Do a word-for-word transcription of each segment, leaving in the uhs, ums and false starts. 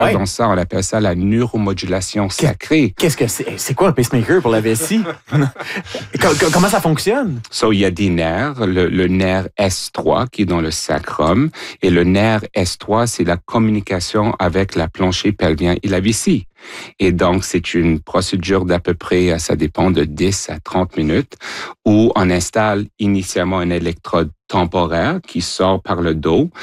Ouais. Avant ça, on appelle ça la neuromodulation sacrée. Qu'est-ce que c'est? C'est quoi un pacemaker pour la vessie? Comment ça fonctionne? So, il y a des nerfs, le, le nerf S trois qui est dans le sacrum, et le nerf S trois, c'est la communication avec la plancher pelvien et la vessie. Et donc, c'est une procédure d'à peu près, ça dépend de dix à trente minutes, où on installe initialement un électrode temporaire qui sort par le dos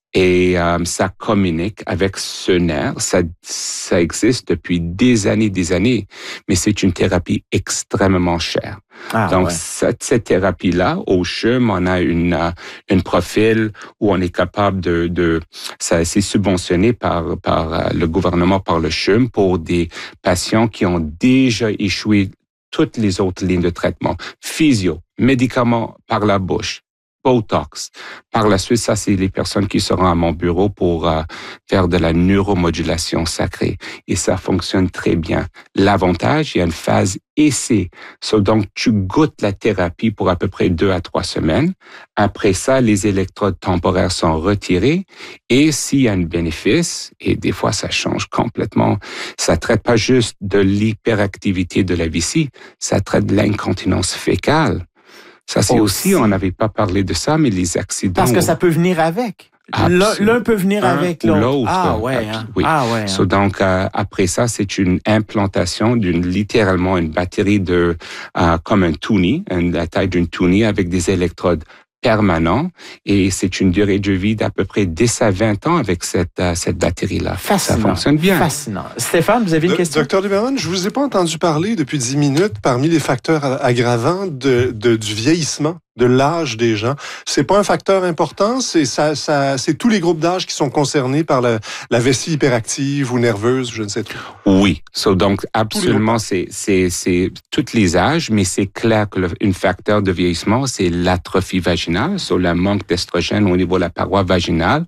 et euh, ça communique avec ce nerf. Ça, ça existe depuis des années, des années, mais c'est une thérapie extrêmement chère. Ah, Donc, ouais. cette, cette thérapie-là, au C H U M, on a une, uh, une profil où on est capable de, de ça, c'est subventionné par, par uh, le gouvernement, par le C H U M, pour des patients qui ont déjà échoué toutes les autres lignes de traitement. Physio, médicaments par la bouche, Botox. Par la suite, ça, c'est les personnes qui seront à mon bureau pour uh, faire de la neuromodulation sacrée. Et ça fonctionne très bien. L'avantage, il y a une phase essai. So, donc, tu goûtes la thérapie pour à peu près deux à trois semaines. Après ça, les électrodes temporaires sont retirés. Et s'il y a un bénéfice, et des fois, ça change complètement, ça traite pas juste de l'hyperactivité de la vessie, ça traite de l'incontinence fécale. Ça, c'est aussi, aussi, on n'avait pas parlé de ça, mais les accidents... Parce que ça peut venir avec. L'un, l'un peut venir Un avec ou l'autre. l'autre. Ah ouais. Hein. Oui. Ah ouais. Hein. So, donc, euh, après ça, c'est une implantation d'une, littéralement, une batterie de, euh, comme un toonie, une, la taille d'une toonie avec des électrodes permanents. Et c'est une durée de vie d'à peu près dix à vingt ans avec cette, euh, cette batterie-là. Fascinant. Ça fonctionne bien. Fascinant. Stéphane, vous avez une Do- question? Docteur Lieberman, je vous ai pas entendu parler depuis dix minutes parmi les facteurs aggravants de, de, du vieillissement, de l'âge des gens. C'est pas un facteur important, c'est, ça, ça, c'est tous les groupes d'âge qui sont concernés par la, la vessie hyperactive ou nerveuse, je ne sais trop. Oui. So, donc, absolument, c'est, c'est, c'est tous les âges, mais c'est clair que le, un facteur de vieillissement, c'est l'atrophie vaginale, so, le manque d'estrogène au niveau de la paroi vaginale.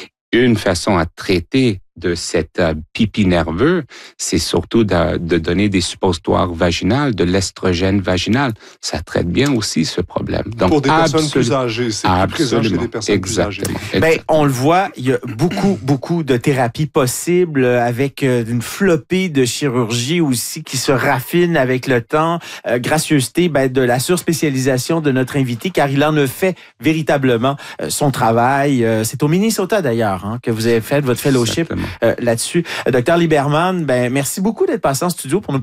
Une façon à traiter de cette euh, pipi nerveux, c'est surtout de, de donner des suppositoires vaginales, de l'estrogène vaginal. Ça traite bien aussi ce problème. Donc, pour des personnes absolu- plus âgées, c'est plus présent chez des personnes Exactement. plus âgées. Ben, on le voit, il y a beaucoup, beaucoup de thérapies possibles avec euh, une flopée de chirurgie aussi qui se raffine avec le temps. Euh, gracieuseté ben, de la surspécialisation de notre invité, car il en a fait véritablement euh, son travail. Euh, c'est au Minnesota d'ailleurs hein, que vous avez fait votre fellowship euh, là-dessus. Euh, Docteur Lieberman, ben, merci beaucoup d'être passé en studio pour nous